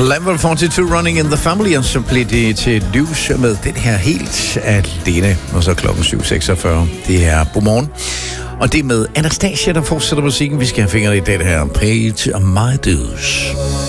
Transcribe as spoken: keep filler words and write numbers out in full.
Level fireogfyrre Running in the Family, og så blev det til livs med den her helt alene. Og så klokken syv seksogfyrre. Det er godmorgen. Og det er med Anastasia, der fortsætter musikken. Vi skal have fingrene i den her Page of My Dues.